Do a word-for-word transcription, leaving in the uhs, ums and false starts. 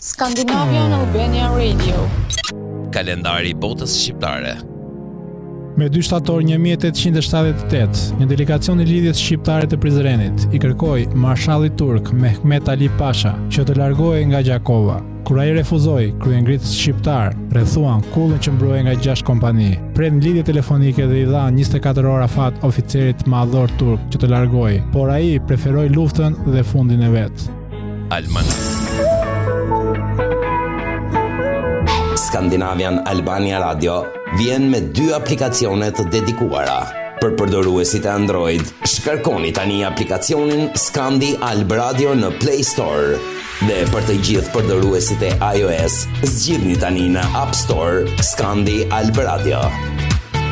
Scandinavian Albania Radio. Kalendari i botës shqiptare. Me dy shtator një mijë e tetëqind e shtatëdhjetë e tetë, një delegacion i lidhjes shqiptare të Prizrenit i kërkoi marshallit turk Mehmet Ali Pasha që të largohej nga Gjakova. Kur ai refuzoi, kryengritës shqiptar rrethuan kullën që mbrojej nga gjashtë kompani. Pret në lidhje telefonike dhe i dha njëzet e katër orë afat oficerit madhor turk që të largohej, por ai preferoi luftën dhe fundin e vet. Alman. Scandinavian Albania Radio vjen me dy aplikacione të dedikuara. Për përdoruesit e Android, shkarkoni tani aplikacionin Scandi Alb Radio në Play Store. Dhe për të gjithë përdoruesit e iOS, zgjidhni tani në App Store Scandi Alb Radio.